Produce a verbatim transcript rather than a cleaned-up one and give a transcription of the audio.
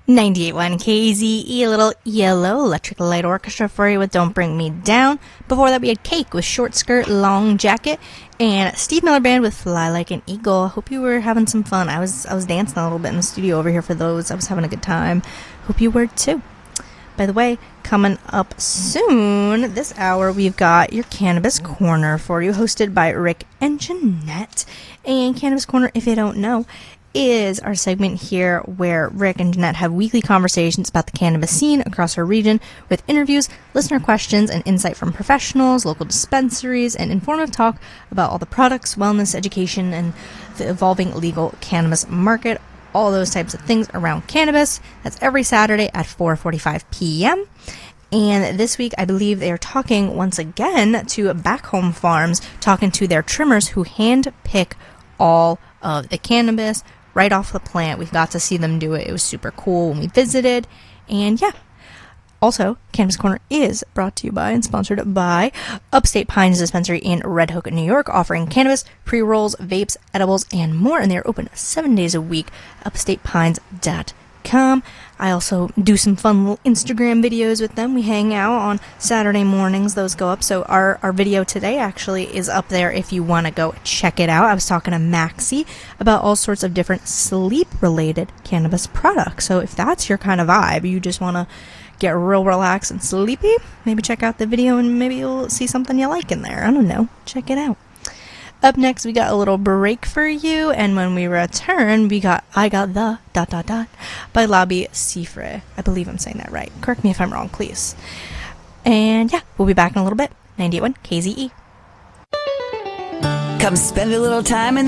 ninety-eight point one K Z E, a little Yellow Electric Light Orchestra for you with Don't Bring Me Down. Before that, we had Cake with Short Skirt, Long Jacket, and Steve Miller Band with Fly Like an Eagle. I hope you were having some fun. I was I was dancing a little bit in the studio over here for those. I was having a good time. Hope you were too. By the way, coming up soon, this hour, we've got your Cannabis Corner for you, hosted by Rick and Jeanette. And Cannabis Corner, if you don't know, is our segment here where Rick and Jeanette have weekly conversations about the cannabis scene across our region with interviews, listener questions, and insight from professionals, local dispensaries, and informative talk about all the products, wellness, education, and the evolving legal cannabis market. All those types of things around cannabis. That's every Saturday at four forty-five p.m. And this week, I believe they are talking once again to Back Home Farms, talking to their trimmers who hand pick all of the cannabis right off the plant. We got to see them do it. It was super cool when we visited. And yeah. Also, Cannabis Corner is brought to you by and sponsored by Upstate Pines Dispensary in Red Hook, New York, offering cannabis, pre-rolls, vapes, edibles, and more. And they're open seven days a week, upstate pines dot com. I also do some fun little Instagram videos with them. We hang out on Saturday mornings. Those go up. So our, our video today actually is up there if you want to go check it out. I was talking to Maxie about all sorts of different sleep-related cannabis products. So if that's your kind of vibe, you just want to get real relaxed and sleepy, maybe check out the video and maybe you'll see something you like in there. I don't know. Check it out. Up next, we got a little break for you, and when we return, we got I Got The dot dot dot by Labi Siffre. I believe I'm saying that right. Correct me if I'm wrong, please. And yeah, we'll be back in a little bit. ninety-eight point one K Z E. Come spend a little time in the